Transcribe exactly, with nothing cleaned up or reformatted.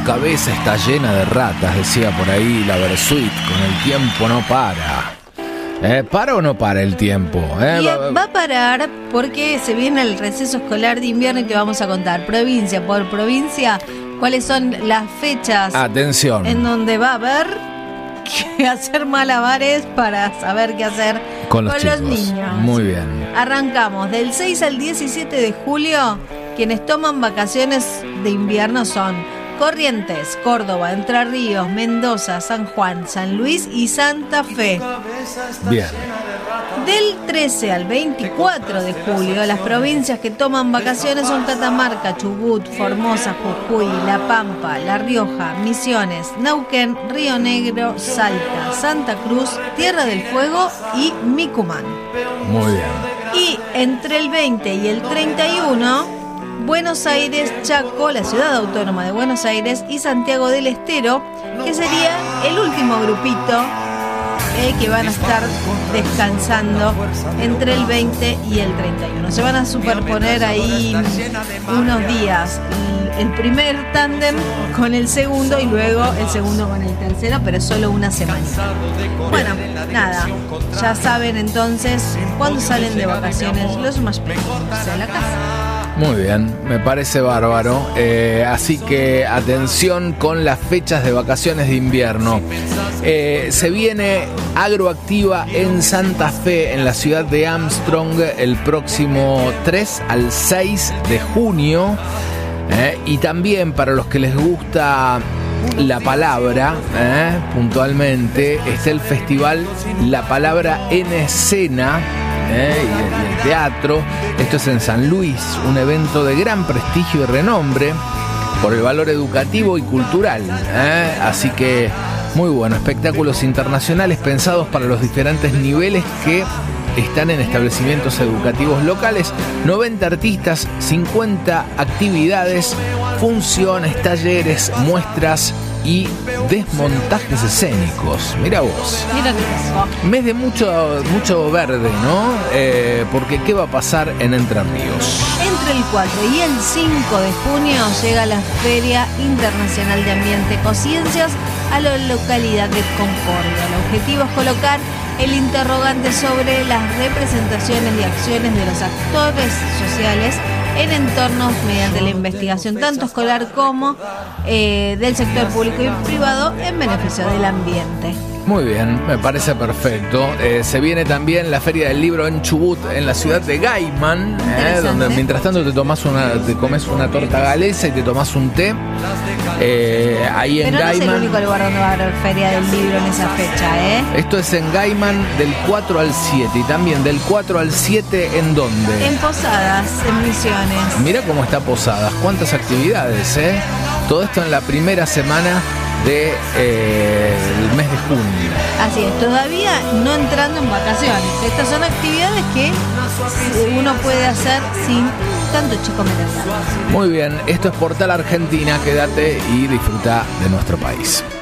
cabeza está llena de ratas, decía por ahí la Versuit, con el tiempo no para. ¿Eh? ¿Para o no para el tiempo? ¿Eh? Y va a parar porque se viene el receso escolar de invierno y te vamos a contar provincia por provincia cuáles son las fechas. Atención. En donde va a haber que hacer malabares para saber qué hacer con los, con los niños. Muy bien. Arrancamos del seis al diecisiete de julio. Quienes toman vacaciones de invierno son Corrientes, Córdoba, Entre Ríos, Mendoza, San Juan, San Luis y Santa Fe. Bien. Del trece al veinticuatro de julio, las provincias que toman vacaciones son Catamarca, Chubut, Formosa, Jujuy, La Pampa, La Rioja, Misiones, Neuquén, Río Negro, Salta, Santa Cruz, Tierra del Fuego y Micumán. Muy bien. Y entre el veinte y el treinta y uno... Buenos Aires, Chaco, la ciudad autónoma de Buenos Aires y Santiago del Estero, que sería el último grupito eh, que van a estar descansando entre el veinte y el treinta y uno. Se van a superponer ahí unos días, el primer tándem con el segundo y luego el segundo con el tercero, pero solo una semana. Bueno, nada, ya saben entonces cuándo salen de vacaciones los más pequeños de la casa. Muy bien, me parece bárbaro. Eh, así que atención con las fechas de vacaciones de invierno. Eh, se viene Agroactiva en Santa Fe, en la ciudad de Armstrong, el próximo tres al seis de junio. Eh, y también para los que les gusta la palabra, eh, puntualmente, está el festival La Palabra en Escena. Eh, y, el, y el teatro. Esto es en San Luis, un evento de gran prestigio y renombre por el valor educativo y cultural, eh. Así que muy bueno, espectáculos internacionales pensados para los diferentes niveles que están en establecimientos educativos locales. noventa artistas, cincuenta actividades, funciones, talleres, muestras y desmontajes escénicos. Mira vos. Mira qué pasó. Mes de mucho, mucho verde, ¿no? Eh, porque ¿qué va a pasar en Entre Ríos? Entre el cuatro y el cinco de junio llega la Feria Internacional de Ambiente Ecociencias a la localidad de Concordia. El objetivo es colocar el interrogante sobre las representaciones y acciones de los actores sociales en entornos mediante la investigación tanto escolar como eh, del sector público y privado en beneficio del ambiente. Muy bien, me parece perfecto. Eh, se viene también la Feria del Libro en Chubut, en la ciudad de Gaiman, eh, donde mientras tanto te tomás una, te comes una torta galesa y te tomás un té. Eh, ahí en Pero no Gaiman. es el único lugar donde va a haber Feria del Libro en esa fecha, ¿eh? Esto es en Gaiman del cuatro al siete. Y también del cuatro al siete, ¿en dónde? En Posadas, en Misiones. Mira cómo está Posadas, cuántas actividades, ¿eh? Todo esto en la primera semana del de, eh, mes de junio. Así es, todavía no entrando en vacaciones. Estas son actividades que uno puede hacer sin tanto chico meterse. Muy bien, esto es Portal Argentina, quédate y disfruta de nuestro país.